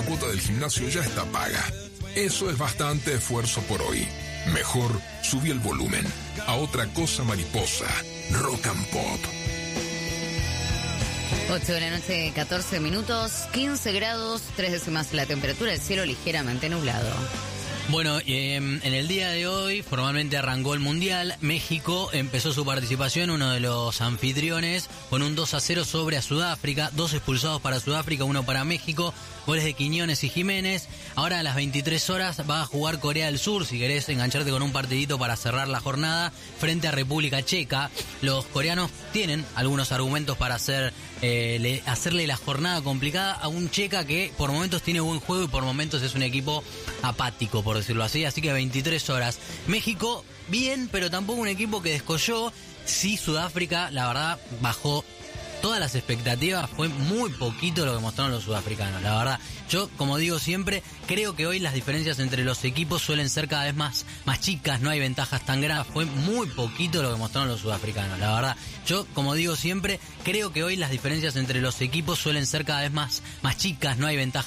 cuota del gimnasio ya está paga. Eso es bastante esfuerzo por hoy. Mejor subí el volumen a Otra Cosa Mariposa, Rock and Pop. 8 de la noche, 14 minutos, 15 grados, 3 décimas la temperatura, el cielo ligeramente nublado. Bueno, en el día de hoy formalmente arrancó el Mundial. México empezó su participación, uno de los anfitriones, con un 2-0 sobre a Sudáfrica. 2 expulsados para Sudáfrica, 1 para México. Goles de Quiñones y Jiménez. Ahora a las 23 horas va a jugar Corea del Sur, si querés engancharte con un partidito para cerrar la jornada, frente a República Checa. Los coreanos tienen algunos argumentos para hacerle la jornada complicada a un Checa que por momentos tiene buen juego y por momentos es un equipo apático, por decirlo así. Así que 23 horas. México, bien, pero tampoco un equipo que descolló. Sí, Sudáfrica, la verdad, bajó todas las expectativas. Fue muy poquito lo que mostraron los sudafricanos, la verdad. Yo, como digo siempre, creo que hoy las diferencias entre los equipos suelen ser cada vez más chicas, no hay ventajas tan grandes. Fue muy poquito lo que mostraron los sudafricanos, la verdad. Yo, como digo siempre, creo que hoy las diferencias entre los equipos suelen ser cada vez más chicas, no hay ventajas